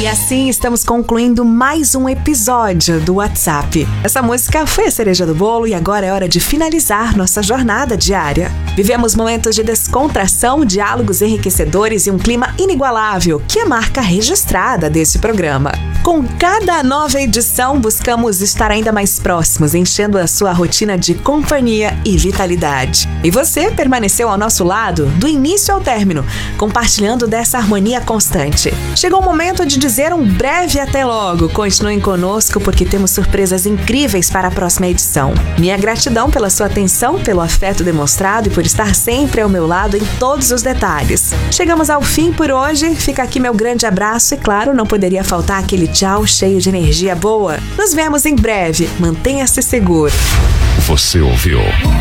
E assim estamos concluindo mais um episódio do WhatsApp. Essa música foi a cereja do bolo e agora é hora de finalizar nossa jornada diária. Vivemos momentos de descontração, diálogos enriquecedores e um clima inigualável, que é a marca registrada desse programa. Com cada nova edição, buscamos estar ainda mais próximos, enchendo a sua rotina de companhia e vitalidade. E você permaneceu ao nosso lado do início ao término, compartilhando dessa harmonia constante. Chegou o momento de dizer um breve até logo. Continuem conosco porque temos surpresas incríveis para a próxima edição. Minha gratidão pela sua atenção, pelo afeto demonstrado e por estar sempre ao meu lado em todos os detalhes. Chegamos ao fim por hoje. Fica aqui meu grande abraço e, claro, não poderia faltar aquele tchau cheio de energia boa. Nos vemos em breve. Mantenha-se seguro. Você ouviu